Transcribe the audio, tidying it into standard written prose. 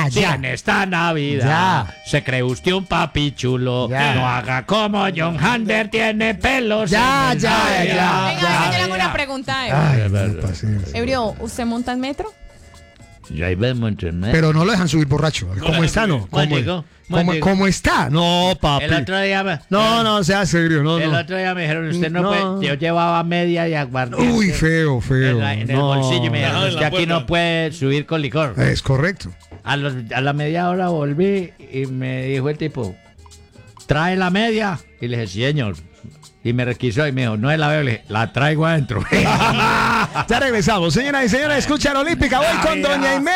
Si en esta Navidad se cree usted un papi chulo, no haga como John Hander, tiene pelos. Ya. Venga, yo le hago una pregunta a Ebrio. Ebrio, ¿usted monta en metro? Ya vemos entre medio. Pero no lo dejan subir borracho. ¿Cómo está, no? ¿Cómo está? No, papi. El otro día No, sea serio. No. El otro día me dijeron, usted no puede. Yo llevaba media y aguardiente. Uy, feo. En el bolsillo y me dijeron, usted aquí no puede subir con licor. Es correcto. A la media hora volví y me dijo el tipo, ¿trae la media? Y le dije, sí, señor. Y me requisó y me dijo, no es la veo, le dije, la traigo adentro. Ya regresamos. Señoras y señores, escucha la Olímpica. Voy con Doña Inés.